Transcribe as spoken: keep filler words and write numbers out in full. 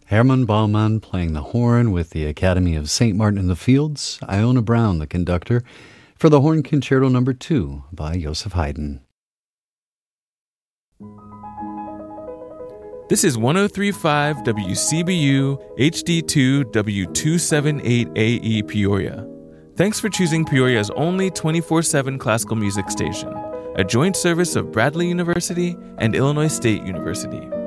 Herman Baumann playing the horn with the Academy of Saint Martin in the Fields, Iona Brown, the conductor, for the Horn Concerto Number two by Joseph Haydn. This is one oh three point five W C B U H D two W two seventy-eight A E Peoria. Thanks for choosing Peoria's only twenty-four seven classical music station, a joint service of Bradley University and Illinois State University.